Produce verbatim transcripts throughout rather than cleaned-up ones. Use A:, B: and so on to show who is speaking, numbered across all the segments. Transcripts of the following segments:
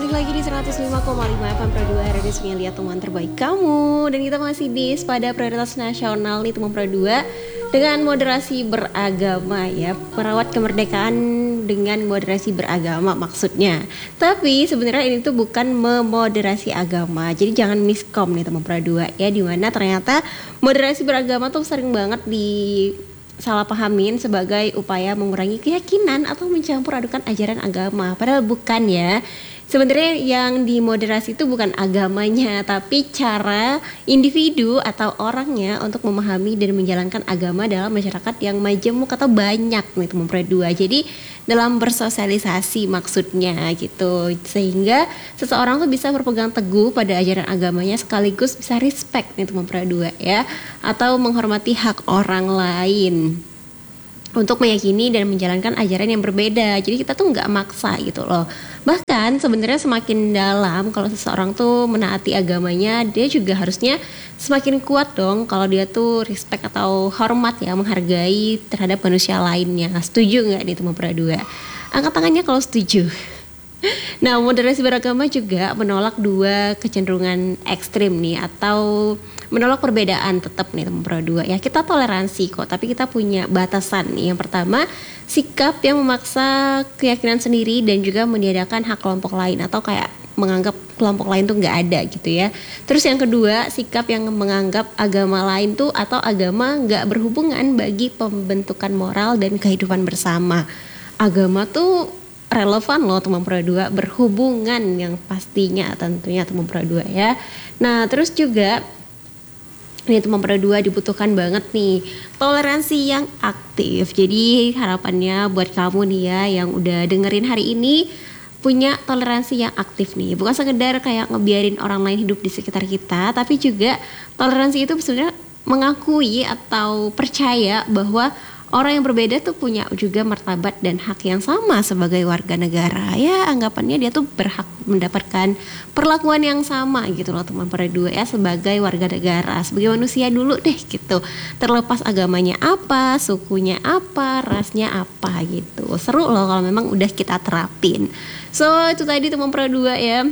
A: balik lagi di seratus lima koma lima F M Pro dua R D S lihat teman terbaik kamu. Dan kita masih di pada prioritas nasional nih teman Pro dua dengan moderasi beragama ya, merawat kemerdekaan dengan moderasi beragama maksudnya. Tapi sebenarnya ini tuh bukan memoderasi agama. Jadi jangan miskom nih teman Pro dua ya, dimana ternyata moderasi beragama tuh sering banget di salah pahamin sebagai upaya mengurangi keyakinan atau mencampur adukan ajaran agama. Padahal bukan ya. Sebenarnya yang dimoderasi itu bukan agamanya, tapi cara individu atau orangnya untuk memahami dan menjalankan agama dalam masyarakat yang majemuk atau banyak nih teman Pro dua. Jadi dalam bersosialisasi maksudnya gitu, sehingga seseorang tuh bisa berpegang teguh pada ajaran agamanya sekaligus bisa respect nih teman Pro dua ya, atau menghormati hak orang lain untuk meyakini dan menjalankan ajaran yang berbeda. Jadi kita tuh nggak maksa gitu loh. Bahkan sebenarnya semakin dalam kalau seseorang tuh menaati agamanya, dia juga harusnya semakin kuat dong kalau dia tuh respect atau hormat ya, menghargai terhadap manusia lainnya. Setuju nggak nih teman Pro dua? Angkat tangannya kalau setuju. Nah, moderasi beragama juga menolak dua kecenderungan ekstrim nih, atau menolak perbedaan tetap nih teman Pro dua ya. Kita toleransi kok, tapi kita punya batasan nih. Yang pertama, sikap yang memaksa keyakinan sendiri dan juga meniadakan hak kelompok lain, atau kayak menganggap kelompok lain tuh nggak ada gitu ya. Terus yang kedua, sikap yang menganggap agama lain tuh atau agama nggak berhubungan bagi pembentukan moral dan kehidupan bersama. Agama tuh relevan loh teman Pro dua, berhubungan yang pastinya tentunya teman Pro dua ya. Nah terus juga ini teman Pro dua dibutuhkan banget nih toleransi yang aktif. Jadi harapannya buat kamu nih ya yang udah dengerin hari ini, punya toleransi yang aktif nih. Bukan sekedar kayak ngebiarin orang lain hidup di sekitar kita, tapi juga toleransi itu sebenarnya mengakui atau percaya bahwa orang yang berbeda tuh punya juga martabat dan hak yang sama sebagai warga negara. Ya anggapannya dia tuh berhak mendapatkan perlakuan yang sama gitu loh teman Pro dua ya, sebagai warga negara, sebagai manusia dulu deh gitu. Terlepas agamanya apa, sukunya apa, rasnya apa gitu. Seru loh kalau memang udah kita terapin. So itu tadi teman Pro dua ya.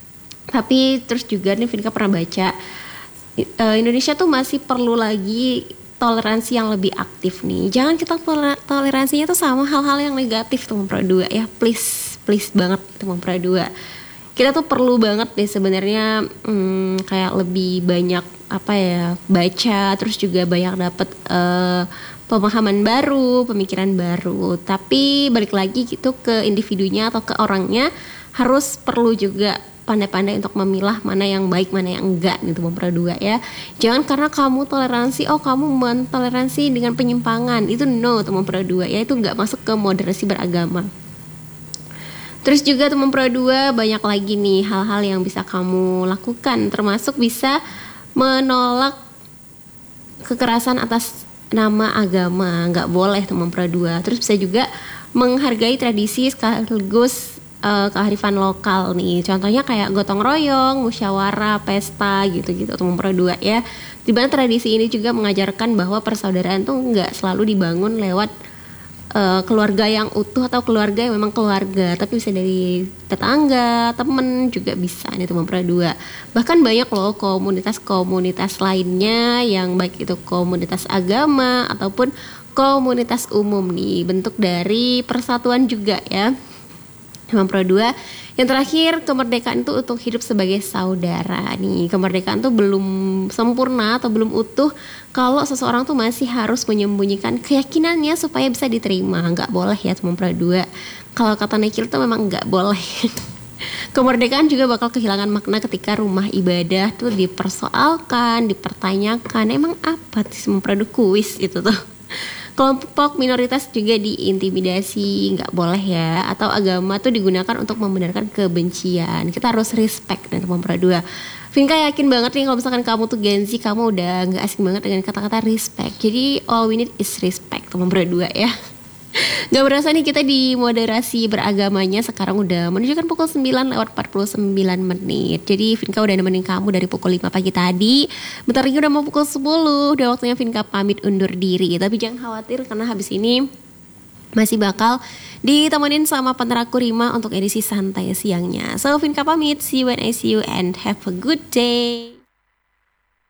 A: Tapi terus juga nih Vinka pernah baca, Indonesia tuh masih perlu lagi toleransi yang lebih aktif nih. Jangan kita toler- toleransinya tuh sama hal-hal yang negatif teman Pro dua ya. Please, please banget teman Pro dua. Kita tuh perlu banget deh sebenarnya hmm, kayak lebih banyak apa ya, baca, terus juga banyak dapet uh, pemahaman baru, pemikiran baru. Tapi balik lagi gitu ke individunya atau ke orangnya, harus perlu juga pandai-pandai untuk memilah mana yang baik, mana yang enggak nih teman Pro dua ya. Jangan karena kamu toleransi, oh kamu mentoleransi dengan penyimpangan. Itu no teman Pro dua ya, itu enggak masuk ke moderasi beragama. Terus juga teman Pro dua banyak lagi nih hal-hal yang bisa kamu lakukan, termasuk bisa menolak kekerasan atas nama agama, enggak boleh teman Pro dua. Terus bisa juga menghargai tradisi sekaligus Uh, kearifan lokal nih, contohnya kayak gotong royong, musyawarah, pesta gitu-gitu teman Pro dua ya. Di mana tradisi ini juga mengajarkan bahwa persaudaraan tuh nggak selalu dibangun lewat uh, keluarga yang utuh atau keluarga yang memang keluarga, tapi bisa dari tetangga, temen juga bisa nih teman Pro dua. Bahkan banyak loh komunitas-komunitas lainnya yang baik itu komunitas agama ataupun komunitas umum nih, bentuk dari persatuan juga ya teman Pro dua. Yang terakhir, kemerdekaan itu untuk hidup sebagai saudara nih. Kemerdekaan tuh belum sempurna atau belum utuh kalau seseorang tuh masih harus menyembunyikan keyakinannya supaya bisa diterima. Nggak boleh ya teman Pro dua. Kalau kata Nekil tuh memang nggak boleh. Kemerdekaan juga bakal kehilangan makna ketika rumah ibadah tuh dipersoalkan, dipertanyakan. Emang apa sih teman Pro dua? Kuis itu tuh. Kelompok minoritas juga diintimidasi, nggak boleh ya. Atau agama tuh digunakan untuk membenarkan kebencian. Kita harus respect nih teman Pro dua. Vinka yakin banget nih kalau misalkan kamu tuh Gen Z, kamu udah nggak asing banget dengan kata-kata respect. Jadi all we need is respect teman Pro dua ya. Gak berasa nih kita di moderasi beragamanya sekarang udah menunjukkan pukul sembilan lewat empat puluh sembilan menit. Jadi Vinka udah nemenin kamu dari pukul lima pagi tadi. Bentar lagi udah mau pukul sepuluh. Udah waktunya Vinka pamit undur diri. Tapi jangan khawatir karena habis ini masih bakal ditemenin sama partner aku Rima untuk edisi santai siangnya. So Vinka pamit, see you when I see you and have a good day.